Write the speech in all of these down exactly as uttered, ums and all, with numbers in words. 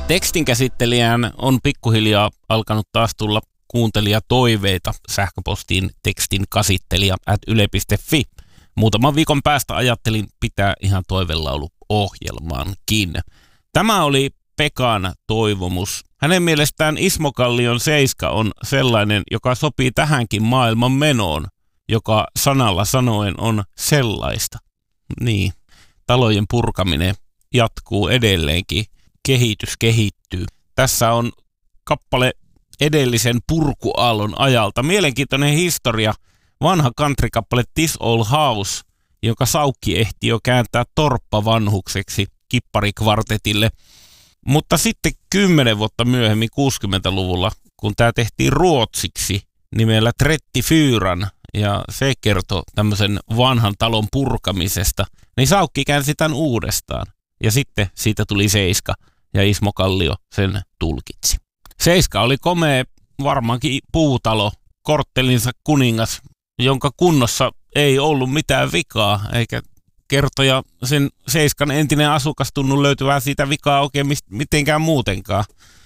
Tekstinkäsittelijään on pikkuhiljaa alkanut taas tulla kuuntelijatoiveita sähköpostiin tekstinkasittelija at yle piste fi. Muutaman viikon päästä ajattelin pitää ihan toivellauluohjelmaankin. Tämä oli Pekan toivomus. Hänen mielestään Ismo Kallion seiska on sellainen, joka sopii tähänkin maailman menoon, joka sanalla sanoen on sellaista. Niin, talojen purkaminen jatkuu edelleenkin. Kehitys kehittyy. Tässä on kappale edellisen purkuaallon ajalta. Mielenkiintoinen historia. Vanha countrykappale This Old House, jonka Saukki ehti jo kääntää torppavanhukseksi kipparikvartetille. Mutta sitten kymmenen vuotta myöhemmin kuusikymmentäluvulla, kun tämä tehtiin ruotsiksi nimellä Tretti Fyran, ja se kertoo tämmöisen vanhan talon purkamisesta, niin Saukki käänsi tämän uudestaan. Ja sitten siitä tuli seiska, ja Ismo Kallio sen tulkitsi. Seiska oli komea, varmaankin puutalo, korttelinsa kuningas, jonka kunnossa ei ollut mitään vikaa, eikä kertoja sen seiskan entinen asukas tunnu löytyvää siitä vikaa oikein mitenkään muutenkaan.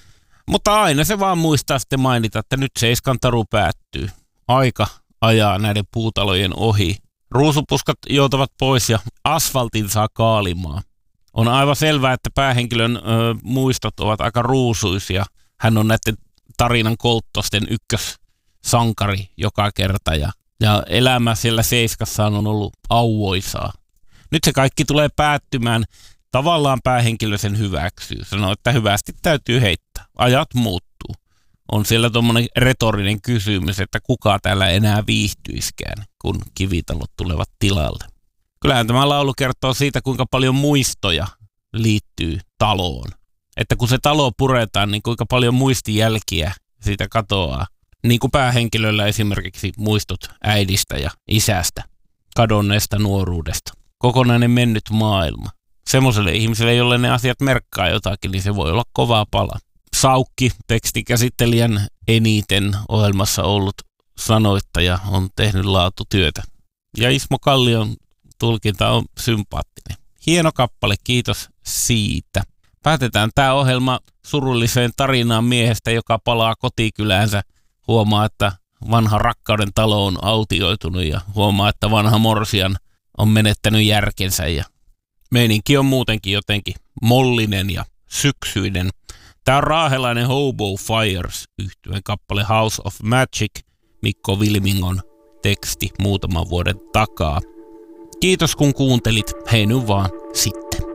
Mutta aina se vaan muistaa sitten mainita, että nyt seiskan taru päättyy. Aika ajaa näiden puutalojen ohi. Ruusupuskat joutavat pois ja asfaltin saa kaalimaan. On aivan selvää, että päähenkilön ö, muistot ovat aika ruusuisia. Hän on näiden tarinan kolttosten ykkössankari joka kerta ja, ja elämä siellä seiskassaan on ollut auoisaa. Nyt se kaikki tulee päättymään. Tavallaan päähenkilö sen hyväksyy. Sanoo, että hyvästi täytyy heittää. Ajat muuttuu. On siellä tuommoinen retorinen kysymys, että kuka täällä enää viihtyiskään, kun kivitalot tulevat tilalle. Kyllähän tämä laulu kertoo siitä, kuinka paljon muistoja liittyy taloon. Että kun se talo puretaan, niin kuinka paljon muistijälkiä siitä katoaa. Niin kuin päähenkilöllä esimerkiksi muistot äidistä ja isästä, kadonneesta nuoruudesta. Kokonainen mennyt maailma. Semmoiselle ihmiselle, jolle ne asiat merkkaa jotakin, niin se voi olla kovaa pala. Saukki, tekstikäsittelijän eniten ohjelmassa ollut sanoittaja, on tehnyt laatutyötä. Ja Ismo Kallion tulkinta on sympaattinen. Hieno kappale, kiitos siitä. Päätetään tämä ohjelma surulliseen tarinaan miehestä, joka palaa kotikyläänsä. Huomaa, että vanha rakkauden talo on autioitunut ja huomaa, että vanha morsian on menettänyt järkensä. Ja meininki on muutenkin jotenkin mollinen ja syksyinen. Tämä on raahelainen Hobo Fires -yhtyeen kappale House of Magic, Mikko Vilmingon teksti muutaman vuoden takaa. Kiitos kun kuuntelit. Hei nyt vaan sitten.